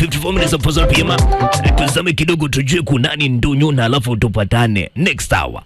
54 minutes of Puzzle PM. Tuzame kidogo tujue kunani ndonyo na alafu tupatane next hour.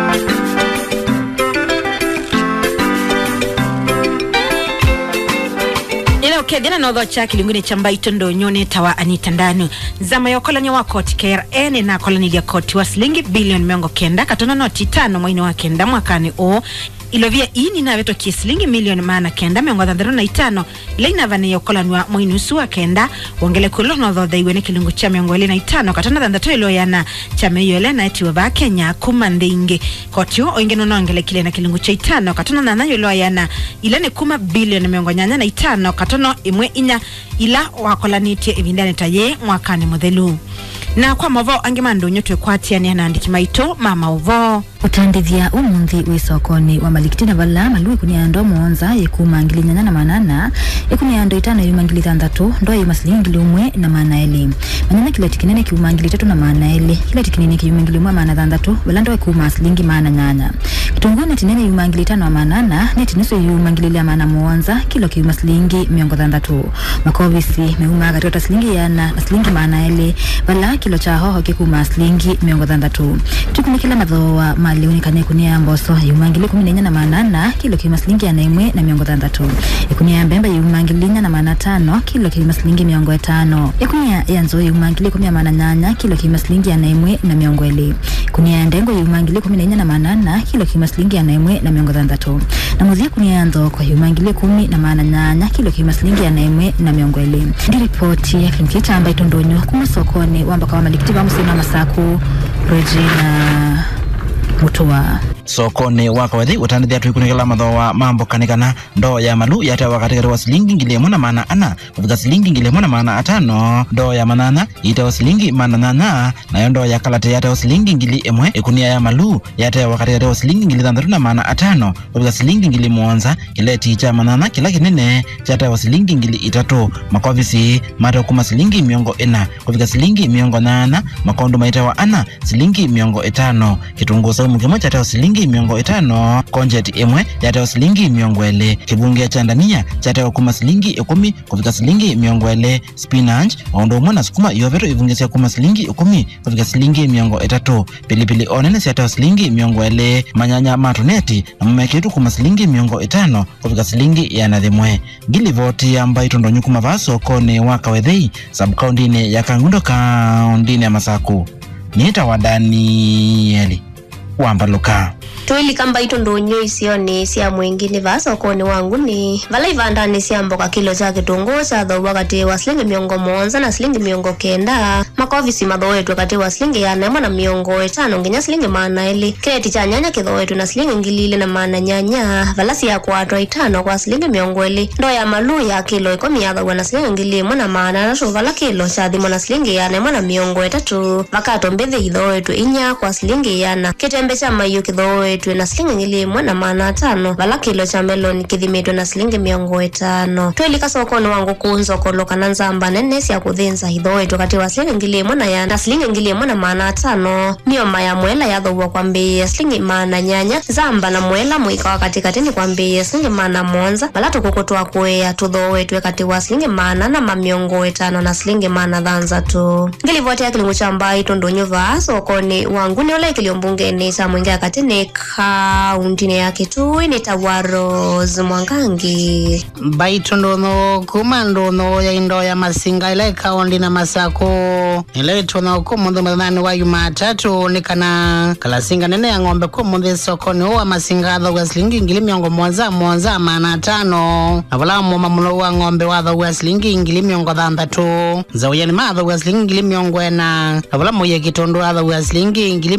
Okay, dina nodho cha kilinguni cha Mbaito ndonyone tawa Anita Ndanu. Zama ya koloni wa koti KRN na koloni ya koti wa shilingi bilioni 900 katono noti 5 mwini wa kenda mwakani o. Ilovia ini na veto kiesilingi milioni maana kenda miongo dhandaro na 5 leina vane ya koloni wa mwini usuwa kenda wangele kulo nodho dhaiwene kilungu cha miongo ili na 5 katona dhandato ilo yana cha meyo ele na eti waba Kenya kumande inge koti o ingeno na wangele kile na kilungu cha 5 katona dhandato ilo yana ilane kuma bilioni miongo nyanya na 5 katona imwe inya ila wakolani tia evindane taye mwakani modelu na kwa mavo angemando nyotwe kwa tiani anaandiki Maito mama uvo utandithia umunthi wisokoni wa malikiti na vala malui kuniando muonza yekumangili nyanya na manana yekuniando 5 yumangili 6 ndo yumaslingi lumwe na maana eli manana kila tikinene kiumangili 3 na maana eli kila tikinene kiumangili lumwe maana 6 vala ndo yekumaslingi maana nyanya kitungune tinene yumangili 5 manana neti nusu yumangili ya maana muonza kilo kiumaslingi 6 makovisi meuma katota slingi yana na slingi maana eli vala kilo cha hoho kikumaslingi 6 tukunikila madhoa leuni kane kunia mboso yumangili 14 na manana kilo kimaslingi ya naimwe na 6 ikunia mbemba yumangili na maana 5 kilo kimaslingi 5 ikunia yanzo yumangili 10 maana nyanya kilo kimaslingi ya naimwe na 2 kunia ndengo yumangili 14 na manana kilo kimaslingi ya naimwe na 6 na muzia kunia yanzo kwa yumangili 10 na maana nyanya kilo kimaslingi ya naimwe na 2 ndi ripoti ya kimkicha Mbaito ndonyo kuma sokoni wamba kwa malikiti ba musina masaku Regina Mutua sokoni wakawethi utandithia tuikunikila madhoa mambo kanikana ndo ya malu yatewa katika wa shilingi ngili mwana maana ana kufika shilingi ngili mwana maana 5 ndo ya manana itawa shilingi maana 8 na ndo ya kalate yatewa shilingi ngili emwe ikunia ya malu yatewa katika wa shilingi ngili 3 na maana 5 kufika shilingi ngili muonza kile ticha manana kila kinene yatewa shilingi ngili 3 makovisi mata kuma shilingi 4 kufika shilingi 8 makondo maitewa ana shilingi 5 kitunguu saumu kimoja yatewa shilingi 5 konjet emwe yatewa shilingi 2 kibunge cha ndania yatewa kuma shilingi 10 kufika shilingi 2 spinach ondo mwana sukuma yoveto ivungesia kuma shilingi 10 kufika shilingi 3 pilipili onene yatewa shilingi 2 manyanya matoneti na mmeketu kuma shilingi 5 kufika shilingi ya nathimwe gili voti ya Mbaito ndonyo kuma vaso kone wakawethei subcounty ya Kangundo kaundini ya Masaku niita wadani eli wambaluka Tuili Mbaito ndonyo isioni siya mwingine vasa okoni wangu ni vala ivandani siya mboka kilo cha kitunguu cha dho wakati wa shilingi 700 na shilingi 900 makovisi madho wetu wakati wa shilingi ya nema na 500 nginya shilingi maana ili kreti cha nyanya kidho wetu na shilingi ngilile na maana nyanya vala siya kwa 5 kwa shilingi 200 ndo ya malu ya kilo 10 ya dho na shilingi ngilile na maana na vala kilo cha dhimo na shilingi ya nema na 300 wakato mbedhe idho wetu inya kwa shilingi ya na kitembe cha mayu kidho wetu na shilingi ngili mwana maana 5 vala kilo cha melon kidhimetwe na shilingi 500 twelika sokoni wangu kunzo koloka na nzamba nene siya kuthinza hidho wetu kati wa shilingi ngili mwana ya na shilingi ngili mwana maana 5 mioma ya mwela ya dhowa kwa mbei ya shilingi maana nyanya zamba na mwela mwika wakati katini kwa mbei ya shilingi maana monza vala tukukutua kuea tudho wetu kati wa shilingi maana na 500 na shilingi maana dhanza tu ngili vote ya kilungu cha Mbaito ndonyo va sokoni wangu ni ole kiliombungeni sa mwingia katini undine yake tu inetawa Rose Mwangangi Mbaito ndono kuma ndono ya indo ya Masinga ile kaundi na Masako ile tono kumundu mwadhani wa Jumatatu nikana kalasinga nene ya ngombe kumundu sokoni wa Masinga dha shilingi ngili 700 maana 5 avala mwa mulo wa ngombe wa dha shilingi ngili 600 zawiyani ma dha shilingi ngili 400 avala moye kitondo dha shilingi ngili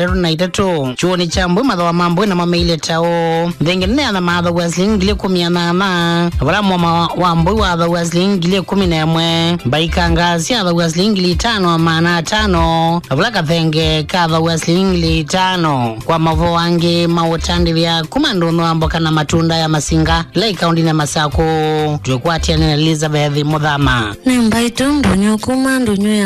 303 chuoni chambu madha mambo na mameile tao ndengene na madha wrestling gile 18 abala mama wambo wa the wrestling gile 11 baikanga sia the wrestling gile 5 maana 5 abala kathenge ka the wrestling gile 5 kwa mavo wange mawotandi vya kumando no amboka na matunda ya Masinga like kaundi na Masako tukwatia na Elizabeth Mudhama na Mbaito ndonyo kumando